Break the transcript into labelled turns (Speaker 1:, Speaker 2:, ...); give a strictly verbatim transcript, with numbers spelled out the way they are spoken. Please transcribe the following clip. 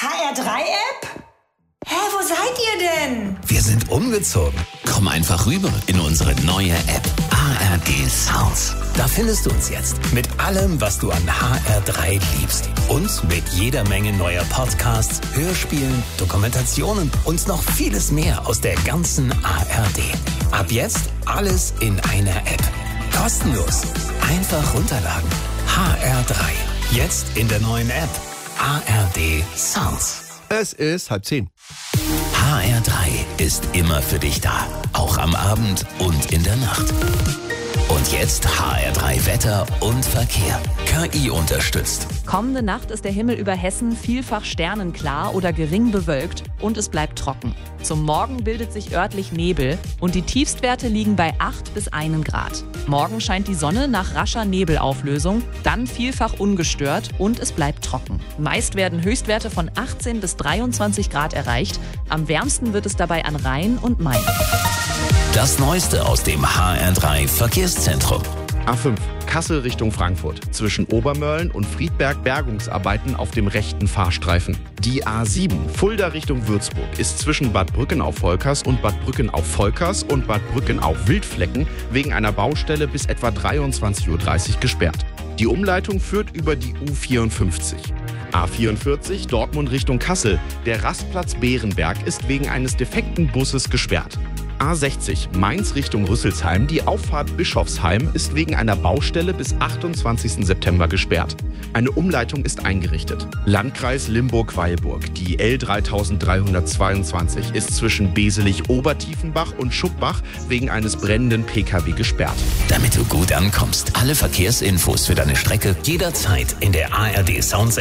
Speaker 1: H R drei App? Hä, wo seid ihr denn?
Speaker 2: Wir sind umgezogen. Komm einfach rüber in unsere neue App H R D Sounds. Da findest du uns jetzt mit allem, was du an H R drei liebst. Und mit jeder Menge neuer Podcasts, Hörspielen, Dokumentationen und noch vieles mehr aus der ganzen A R D. Ab jetzt alles in einer App. Kostenlos. Einfach runterladen. H R drei. Jetzt in der neuen App A R D Sounds.
Speaker 3: Es ist halb zehn.
Speaker 2: H R drei ist immer für dich da. Auch am Abend und in der Nacht. Und jetzt H R drei Wetter und Verkehr. K I unterstützt.
Speaker 4: Kommende Nacht ist der Himmel über Hessen vielfach sternenklar oder gering bewölkt und es bleibt trocken. Zum Morgen bildet sich örtlich Nebel und die Tiefstwerte liegen bei acht bis einen Grad. Morgen scheint die Sonne nach rascher Nebelauflösung, dann vielfach ungestört und es bleibt trocken. Meist werden Höchstwerte von achtzehn bis dreiundzwanzig Grad erreicht. Am wärmsten wird es dabei an Rhein und Main.
Speaker 2: Das Neueste aus dem H R drei Verkehrszentrum.
Speaker 3: A fünf, Kassel Richtung Frankfurt. Zwischen Obermörlen und Friedberg Bergungsarbeiten auf dem rechten Fahrstreifen. Die A sieben, Fulda Richtung Würzburg, ist zwischen Bad Brückenauf-Volkers und Bad Brückenauf-Volkers und Bad Brückenauf-Wildflecken wegen einer Baustelle bis etwa dreiundzwanzig Uhr dreißig gesperrt. Die Umleitung führt über die U vierundfünfzig. A vierundvierzig, Dortmund Richtung Kassel. Der Rastplatz Bärenberg ist wegen eines defekten Busses gesperrt. A sechzig, Mainz Richtung Rüsselsheim. Die Auffahrt Bischofsheim ist wegen einer Baustelle bis achtundzwanzigsten September gesperrt. Eine Umleitung ist eingerichtet. Landkreis Limburg-Weilburg. Die L dreitausenddreihundertzweiundzwanzig ist zwischen Beselich-Obertiefenbach und Schuppbach wegen eines brennenden P K W gesperrt.
Speaker 2: Damit du gut ankommst, alle Verkehrsinfos für deine Strecke jederzeit in der A R D Sounds